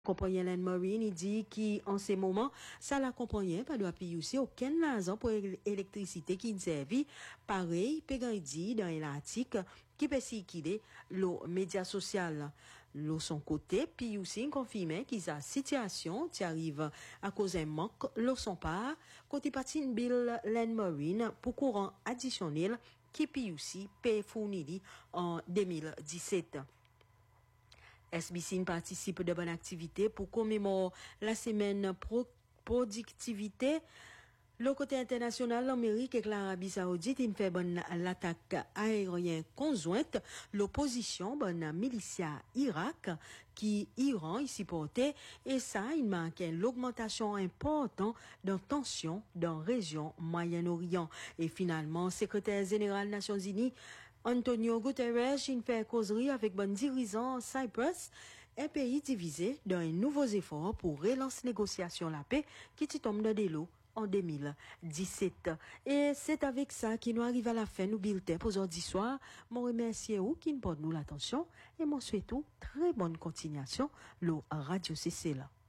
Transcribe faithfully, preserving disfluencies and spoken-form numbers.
Compagnie Land Marine, il dit qu'en ces moments, ça la compagnie pas doit payer aussi aucun l'argent pour l'électricité qui servi. Pareil, pégan dit dans l'article qui peut circuler le média social. De son côté, puis aussi confirmé qu'il a situation qui arrive à cause d'un manque de son part, côté patine Bill Land Marine pour courant additionnel qui peut aussi paye fourni en deux mille dix-sept. S B C participe de bonnes activités pour commémorer la semaine pro productivité. Le côté international, l'Amérique et l'Arabie Saoudite, il fait bonne l'attaque aérienne conjointe, l'opposition, bonne militia Irak, qui Iran ici porté, et ça, il marque l'augmentation importante de tension dans la région Moyen-Orient. Et finalement, secrétaire général des Nations Unies, Antonio Guterres, il fait causerie avec bon dirigeant Cyprus, un pays divisé dans un nouveau effort pour relancer négociation la paix qui tombe dans des lots en deux mille dix-sept. Et c'est avec ça qu'il nous arrive à la fin, nous bulletin pour aujourd'hui soir. Mon remercie vous qui nous porte nous l'attention et mon souhaite très bonne continuation, le Radio C C là.